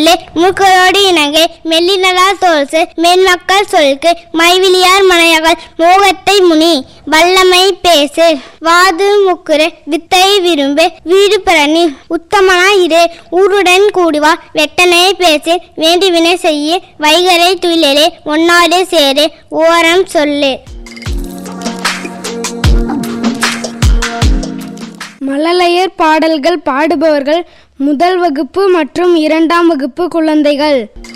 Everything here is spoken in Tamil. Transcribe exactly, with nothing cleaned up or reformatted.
முல்லை மூக்கரோடு இணங்கை மெல்லினலா தோல்சு மேன்மக்கள் சொல்கு மைவிலியார் மனையகள் மோகத்தை முனி வல்லமை பேசு வாது முக்குறு வித்தை விரும்பு வீடு பிரணி உத்தமனா இரு ஊருடன் கூடுவா வெட்டனை பேசு வேண்டிவினை செய்ய வைகரை துயிலே ஒன்னாடு சேரு ஓரம் சொல்லு. மழலையர் பாடல்கள் பாடுபவர்கள் முதல் வகுப்பு மற்றும் இரண்டாம் வகுப்பு குழந்தைகள்.